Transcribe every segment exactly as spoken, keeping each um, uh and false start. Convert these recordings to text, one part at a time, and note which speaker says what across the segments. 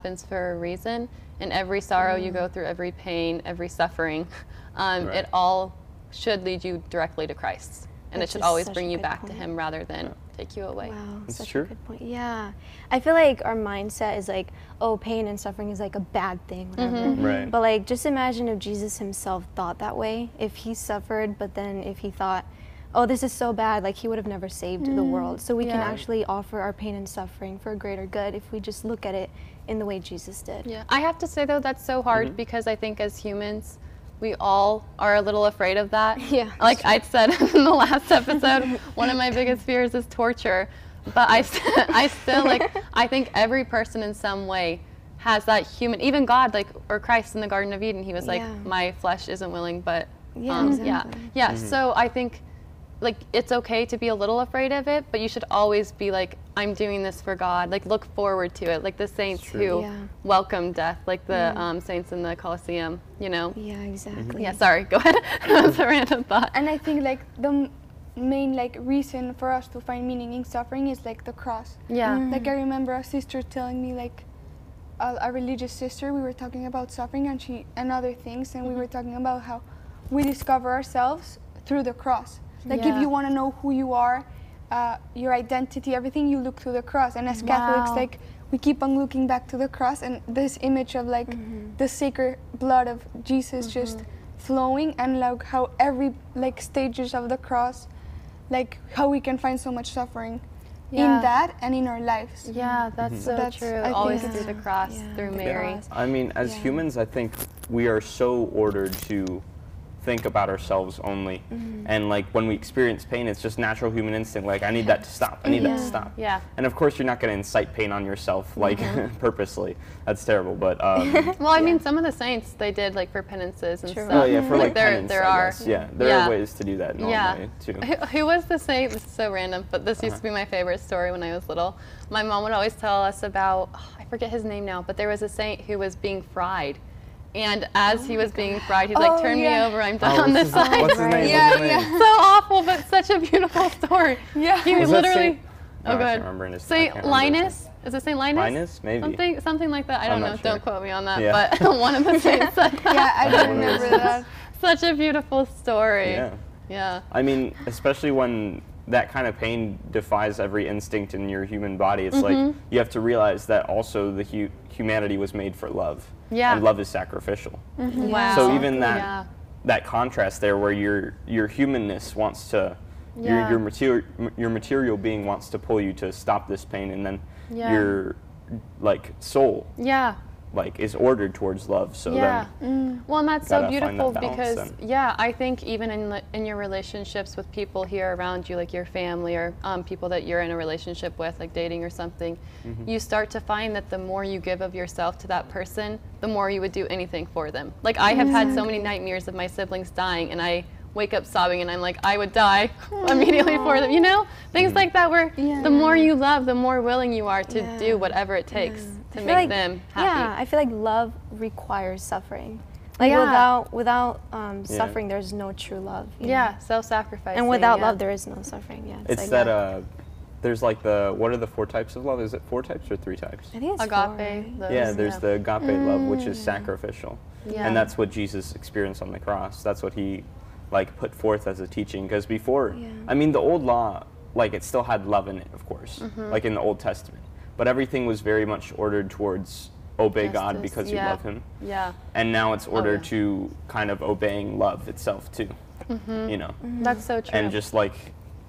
Speaker 1: happens for a reason, and every sorrow mm. you go through, every pain, every suffering, um, right. it all should lead you directly to Christ, and That's it should always bring you back point. to Him rather than yeah. take you away.
Speaker 2: Wow,
Speaker 3: That's
Speaker 2: such
Speaker 3: true.
Speaker 2: a good point. Yeah, I feel like our mindset is like, oh, pain and suffering is like a bad thing, whatever.
Speaker 1: Mm-hmm.
Speaker 3: Right.
Speaker 2: But like, just imagine if Jesus Himself thought that way. If He suffered, but then if He thought, oh, this is so bad, like He would have never saved mm. the world. So we
Speaker 1: yeah.
Speaker 2: can actually offer our pain and suffering for a greater good if we just look at it in the way Jesus did.
Speaker 1: Yeah, I have to say though, that's so hard mm-hmm. because I think as humans, we all are a little afraid of that.
Speaker 2: Yeah.
Speaker 1: Like I said in the last episode, one of my biggest fears is torture. But I, st- I still like, I think every person in some way has that human, even God, like, or Christ in the Garden of Eden, He was like, yeah. my flesh isn't willing, but
Speaker 2: yeah,
Speaker 1: um,
Speaker 2: exactly.
Speaker 1: yeah, yeah.
Speaker 3: Mm-hmm.
Speaker 1: So I think like it's okay to be a little afraid of it, but you should always be like, I'm doing this for God. Like look forward to it. Like the saints who
Speaker 2: yeah. welcome
Speaker 1: death, like the yeah. um, saints in the Colosseum, you know?
Speaker 2: Yeah, exactly.
Speaker 1: Mm-hmm. Yeah, sorry, go ahead. That was a random thought.
Speaker 4: And I think like the m- main like reason for us to find meaning in suffering is like the cross.
Speaker 1: Yeah.
Speaker 2: Mm.
Speaker 4: Like I remember a sister telling me like, a, a religious sister, we were talking about suffering and she and other things, and mm-hmm. we were talking about how we discover ourselves through the cross. Like
Speaker 1: yeah.
Speaker 4: if you want to know who you are, uh, your identity, everything, you look to the cross. And as
Speaker 1: wow.
Speaker 4: Catholics, like we keep on looking back to the cross and this image of like mm-hmm. the sacred blood of Jesus mm-hmm. just flowing, and like how every like stages of the cross, like how we can find so much suffering yeah. in that and in our lives.
Speaker 1: Yeah, that's mm-hmm. so
Speaker 4: that's,
Speaker 1: true.
Speaker 4: I
Speaker 1: Always
Speaker 4: think,
Speaker 1: through the cross,
Speaker 2: yeah.
Speaker 1: through
Speaker 2: the
Speaker 1: Mary.
Speaker 2: cross.
Speaker 3: I mean, as
Speaker 4: yeah.
Speaker 3: humans, I think we are so ordered to think about ourselves only, mm-hmm. and like when we experience pain, it's just natural human instinct, like I need that to stop, I need
Speaker 1: yeah.
Speaker 3: that to stop.
Speaker 1: Yeah.
Speaker 3: And of course you're not going to incite pain on yourself like mm-hmm. purposely. That's terrible, but um,
Speaker 1: well I
Speaker 3: yeah.
Speaker 1: mean some of the saints they did like for penances and
Speaker 2: True.
Speaker 1: stuff.
Speaker 3: Oh yeah, for like,
Speaker 1: like there,
Speaker 3: penance,
Speaker 1: there
Speaker 3: I
Speaker 1: are
Speaker 3: guess. yeah there
Speaker 1: yeah.
Speaker 3: are ways to do that normally
Speaker 1: yeah.
Speaker 3: too.
Speaker 1: Who, who was the saint? This is so random, but this used uh-huh. to be my favorite story when I was little. My mom would always tell us about, oh, I forget his name now, but there was a saint who was being fried. And as oh he was being fried, he's like,
Speaker 4: oh,
Speaker 1: turn
Speaker 4: yeah.
Speaker 1: me over, I'm
Speaker 3: Oh,
Speaker 1: done on this
Speaker 3: his,
Speaker 1: side.
Speaker 3: what's his name?
Speaker 4: Yeah,
Speaker 3: what's his
Speaker 4: yeah.
Speaker 3: name?
Speaker 1: So awful, but such a beautiful story.
Speaker 4: Yeah.
Speaker 1: He
Speaker 3: Was that
Speaker 1: literally,
Speaker 3: Saint?
Speaker 1: oh
Speaker 3: No, I
Speaker 1: good.
Speaker 3: can't remember his- I
Speaker 1: Saint
Speaker 3: can't remember his
Speaker 1: Linus? Is it Saint Linus?
Speaker 3: Linus? Maybe.
Speaker 1: Something, something like that. I don't
Speaker 3: I'm
Speaker 1: know.
Speaker 3: not sure.
Speaker 1: Don't quote me on that.
Speaker 3: Yeah.
Speaker 1: But one of the saints said that.
Speaker 4: Yeah, I don't
Speaker 3: One of
Speaker 4: remember
Speaker 3: those
Speaker 4: that.
Speaker 1: Such a beautiful story.
Speaker 3: Yeah.
Speaker 1: Yeah.
Speaker 3: I mean, especially when that kind of pain defies every instinct in your human body, it's
Speaker 1: Mm-hmm.
Speaker 3: like you have to realize that also the hu- humanity was made for love.
Speaker 1: Yeah.
Speaker 3: And love is sacrificial.
Speaker 1: Mm-hmm. Wow.
Speaker 3: So even that
Speaker 1: Yeah.
Speaker 3: that contrast there, where your your humanness wants to,
Speaker 1: Yeah.
Speaker 3: your your material your material being wants to pull you to stop this pain, and then
Speaker 1: Yeah.
Speaker 3: your like soul
Speaker 1: Yeah.
Speaker 3: like is ordered towards love. So
Speaker 1: Yeah.
Speaker 3: then
Speaker 1: Well, and that's so
Speaker 3: gotta find
Speaker 1: beautiful
Speaker 3: that balance
Speaker 1: because,
Speaker 3: then.
Speaker 1: yeah, I think even in the, in your relationships with people here around you, like your family or um, people that you're in a relationship with, like dating or something,
Speaker 3: Mm-hmm.
Speaker 1: you start to find that the more you give of yourself to that person, the more you would do anything for them. Like I have had so many nightmares of my siblings dying, and I wake up sobbing, and I'm like, I would die immediately for them, you know? Things
Speaker 3: Mm-hmm.
Speaker 1: like that where
Speaker 4: Yeah.
Speaker 1: the more you love, the more willing you are to
Speaker 2: Yeah.
Speaker 1: do whatever it takes
Speaker 2: I
Speaker 1: to
Speaker 2: feel
Speaker 1: make
Speaker 2: like-
Speaker 1: them happy.
Speaker 2: Yeah, I feel like love requires suffering. Like
Speaker 1: Yeah.
Speaker 2: without without um,
Speaker 3: Yeah.
Speaker 2: suffering, there's no true love. you know?
Speaker 1: Yeah, self-sacrificing.
Speaker 2: And without
Speaker 1: yeah.
Speaker 2: love, there is no suffering. Yeah.
Speaker 3: it's
Speaker 2: like
Speaker 3: that uh, there's like the what are the four types of love? Is it four types or three types?
Speaker 2: I think it's
Speaker 1: Agape.
Speaker 2: four, right?
Speaker 1: those,
Speaker 3: Yeah, there's the agape love, which is
Speaker 2: Mm.
Speaker 3: sacrificial,
Speaker 1: Yeah.
Speaker 3: and that's what Jesus experienced on the cross. That's what he, like, put forth as a teaching. Because before,
Speaker 2: Yeah.
Speaker 3: I mean, the old law, like, it still had love in it, of course,
Speaker 1: Mm-hmm.
Speaker 3: like in the Old Testament. But everything was very much ordered towards obey God
Speaker 2: Justice.
Speaker 3: because you
Speaker 1: Yeah.
Speaker 3: love Him,
Speaker 1: Yeah,
Speaker 3: and now it's ordered
Speaker 1: yeah.
Speaker 3: to kind of obeying love itself too. You know,
Speaker 1: that's so true.
Speaker 3: and just like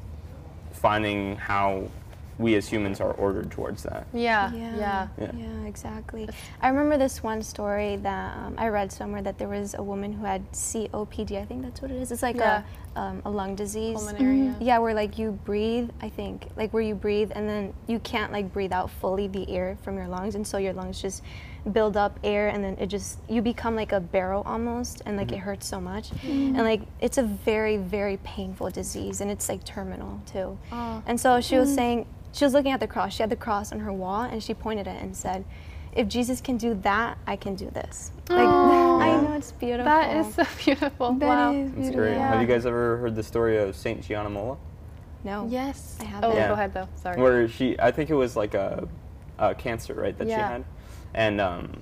Speaker 3: finding how we as humans are ordered towards that.
Speaker 1: yeah,
Speaker 2: Yeah.
Speaker 1: yeah,
Speaker 3: Yeah.
Speaker 2: Yeah, exactly. I remember this one story that um, I read somewhere that there was a woman who had C O P D. I think that's what it is. It's like
Speaker 1: Yeah.
Speaker 2: a um, a lung disease.
Speaker 1: Pulmonary,
Speaker 2: Mhm.
Speaker 1: yeah.
Speaker 2: Yeah, where like you breathe. I think like where you breathe and then you can't like breathe out fully the air from your lungs, and so your lungs just build up air, and then it just you become like a barrel almost, and like it hurts so much, and like it's a very very painful disease, and it's like terminal too.
Speaker 1: Oh.
Speaker 2: And so she was saying, she was looking at the cross. She had the cross on her wall, and she pointed it and said, if Jesus can do that, I can do this. Like,
Speaker 1: Aw.
Speaker 2: I know, it's beautiful.
Speaker 1: That is so beautiful.
Speaker 4: That
Speaker 1: wow.
Speaker 4: is
Speaker 3: That's
Speaker 4: beautiful.
Speaker 3: great.
Speaker 1: Yeah.
Speaker 3: Have you guys ever heard the story of Saint Gianna Molla?
Speaker 2: No.
Speaker 1: Yes.
Speaker 2: I
Speaker 1: Oh,
Speaker 2: haven't.
Speaker 3: Yeah.
Speaker 1: go ahead though. Sorry.
Speaker 3: Where she, I think it was like a, a cancer, right, that she
Speaker 1: Yeah.
Speaker 3: had. And um,